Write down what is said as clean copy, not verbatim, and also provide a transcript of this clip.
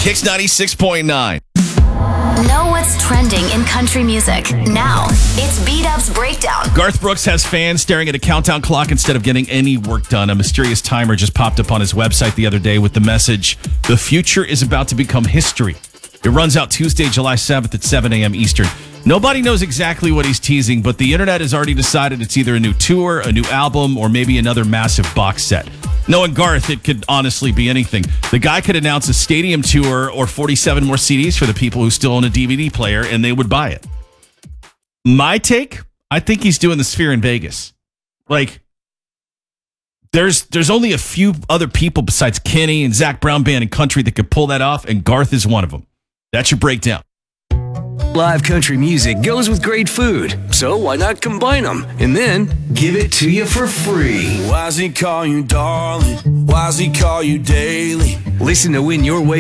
Kicks 96.9. Know what's trending in country music. Now, it's B-Dub's Breakdown. Garth Brooks has fans staring at a countdown clock instead of getting any work done. A mysterious timer just popped up on his website the other day with the message, "The future is about to become history." It runs out Tuesday, July 7th at 7 a.m. Eastern. Nobody knows exactly what he's teasing, but the internet has already decided it's either a new tour, a new album, or maybe another massive box set. Knowing Garth, it could honestly be anything. The guy could announce a stadium tour or 47 more CDs for the people who still own a DVD player, and they would buy it. My take, I think he's doing the Sphere in Vegas. Like, there's only a few other people besides Kenny and Zach Brown Band and Country that could pull that off, and Garth is one of them. That's your breakdown. Live country music goes with great food, so why not combine them and then give it to you for free? Why's he call you darling? Why's he call you daily? Listen to Win Your Way